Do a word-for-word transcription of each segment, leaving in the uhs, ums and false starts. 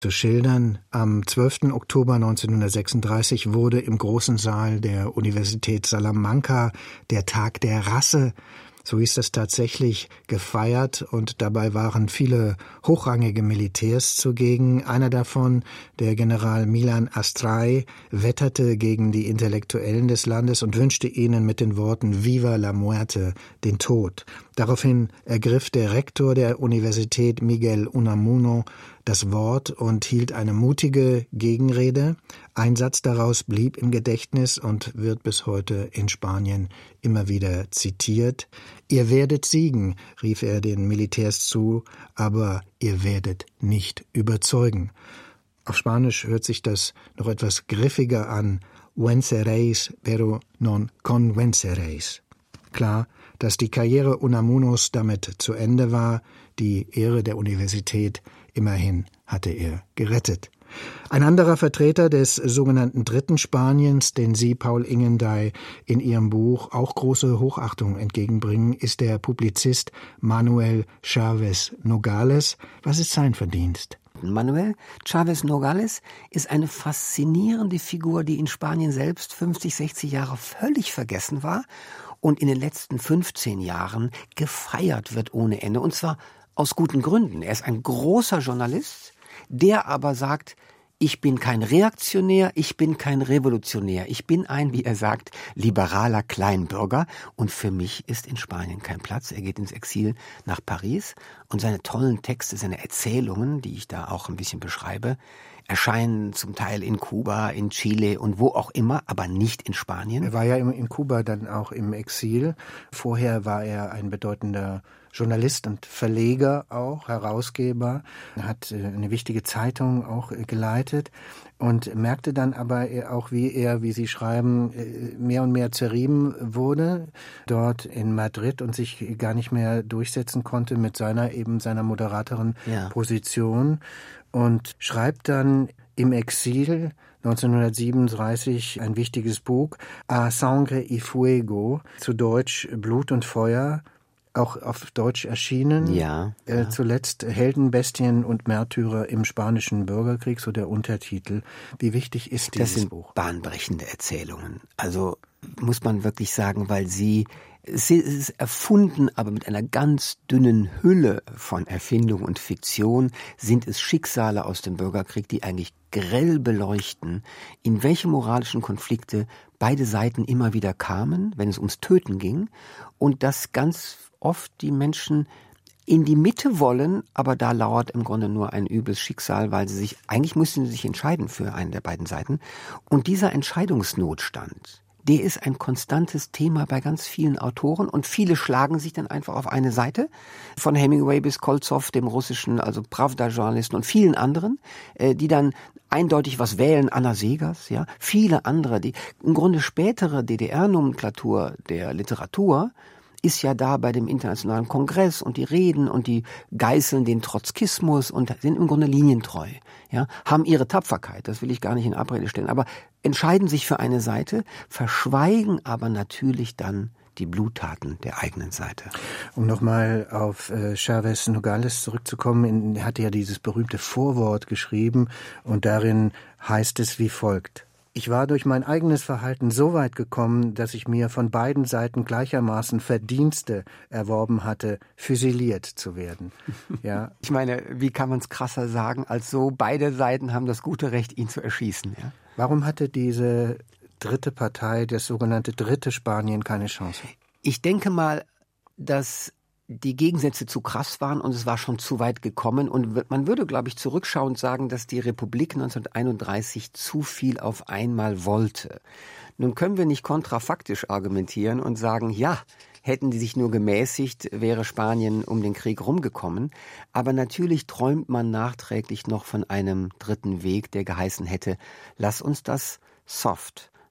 zu schildern. Am zwölften Oktober neunzehnhundertsechsunddreißig wurde im großen Saal der Universität Salamanca der Tag der Rasse, so hieß das tatsächlich, gefeiert, und dabei waren viele hochrangige Militärs zugegen. Einer davon, der General Milan Astray, wetterte gegen die Intellektuellen des Landes und wünschte ihnen mit den Worten Viva la muerte, den Tod. Daraufhin ergriff der Rektor der Universität, Miguel Unamuno, das Wort und hielt eine mutige Gegenrede. Ein Satz daraus blieb im Gedächtnis und wird bis heute in Spanien immer wieder zitiert. Ihr werdet siegen, rief er den Militärs zu, aber ihr werdet nicht überzeugen. Auf Spanisch hört sich das noch etwas griffiger an. Venceréis, pero non convenceréis. Klar, dass die Karriere Unamunos damit zu Ende war. Die Ehre der Universität immerhin hatte er gerettet. Ein anderer Vertreter des sogenannten Dritten Spaniens, den Sie, Paul Ingendey, in Ihrem Buch auch große Hochachtung entgegenbringen, ist der Publizist Manuel Chávez Nogales. Was ist sein Verdienst? Manuel Chávez Nogales ist eine faszinierende Figur, die in Spanien selbst fünfzig, sechzig Jahre völlig vergessen war und in den letzten fünfzehn Jahren gefeiert wird ohne Ende. Und zwar aus guten Gründen. Er ist ein großer Journalist, der aber sagt, ich bin kein Reaktionär, ich bin kein Revolutionär. Ich bin ein, wie er sagt, liberaler Kleinbürger. Und für mich ist in Spanien kein Platz. Er geht ins Exil nach Paris. Und seine tollen Texte, seine Erzählungen, die ich da auch ein bisschen beschreibe, erscheinen zum Teil in Kuba, in Chile und wo auch immer, aber nicht in Spanien. Er war ja in Kuba dann auch im Exil. Vorher war er ein bedeutender Journalist und Verleger auch, Herausgeber. Er hat eine wichtige Zeitung auch geleitet und merkte dann aber auch, wie er, wie Sie schreiben, mehr und mehr zerrieben wurde dort in Madrid und sich gar nicht mehr durchsetzen konnte mit seiner eben seiner moderateren ja. Position, und schreibt dann im Exil neunzehnhundertsiebenunddreißig ein wichtiges Buch, A Sangre y Fuego, zu Deutsch Blut und Feuer, auch auf Deutsch erschienen. Ja, äh, ja. Zuletzt Helden, Bestien und Märtyrer im Spanischen Bürgerkrieg, so der Untertitel. Wie wichtig ist dieses das sind Buch? Bahnbrechende Erzählungen. Also muss man wirklich sagen, weil sie Es ist erfunden, aber mit einer ganz dünnen Hülle von Erfindung und Fiktion sind es Schicksale aus dem Bürgerkrieg, die eigentlich grell beleuchten, in welche moralischen Konflikte beide Seiten immer wieder kamen, wenn es ums Töten ging, und dass ganz oft die Menschen in die Mitte wollen, aber da lauert im Grunde nur ein übles Schicksal, weil sie sich, eigentlich müssten sie sich entscheiden für einen der beiden Seiten. Und dieser Entscheidungsnotstand, der ist ein konstantes Thema bei ganz vielen Autoren, und viele schlagen sich dann einfach auf eine Seite, von Hemingway bis Kolzow, dem russischen, also Pravda-Journalisten, und vielen anderen, die dann eindeutig was wählen, Anna Segers, ja, viele andere, die im Grunde spätere D D R-Nomenklatur der Literatur ist ja da bei dem Internationalen Kongress, und die reden und die geißeln den Trotzkismus und sind im Grunde linientreu, ja, haben ihre Tapferkeit, das will ich gar nicht in Abrede stellen, aber entscheiden sich für eine Seite, verschweigen aber natürlich dann die Bluttaten der eigenen Seite. Um nochmal auf äh, Chávez Nogales zurückzukommen, er hatte ja dieses berühmte Vorwort geschrieben, und darin heißt es wie folgt: Ich war durch mein eigenes Verhalten so weit gekommen, dass ich mir von beiden Seiten gleichermaßen Verdienste erworben hatte, füsiliert zu werden. Ja. Ich meine, wie kann man es krasser sagen, als so, beide Seiten haben das gute Recht, ihn zu erschießen. Ja? Warum hatte diese dritte Partei, das sogenannte dritte Spanien, keine Chance? Ich denke mal, dass die Gegensätze zu krass waren und es war schon zu weit gekommen. Und man würde, glaube ich, zurückschauend sagen, dass die Republik neunzehnhunderteinunddreißig zu viel auf einmal wollte. Nun können wir nicht kontrafaktisch argumentieren und sagen, ja, hätten die sich nur gemäßigt, wäre Spanien um den Krieg rumgekommen. Aber natürlich träumt man nachträglich noch von einem dritten Weg, der geheißen hätte, lass uns das soft,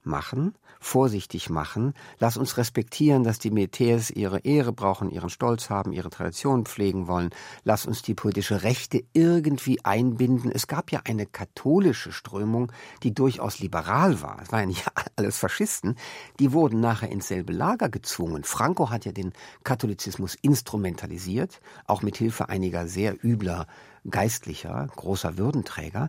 machen, vorsichtig machen. Lass uns respektieren, dass die Militärs ihre Ehre brauchen, ihren Stolz haben, ihre Traditionen pflegen wollen. Lass uns die politische Rechte irgendwie einbinden. Es gab ja eine katholische Strömung, die durchaus liberal war. Es waren ja nicht alles Faschisten. Die wurden nachher ins selbe Lager gezwungen. Franco hat ja den Katholizismus instrumentalisiert, auch mit Hilfe einiger sehr übler Geistlicher, großer Würdenträger.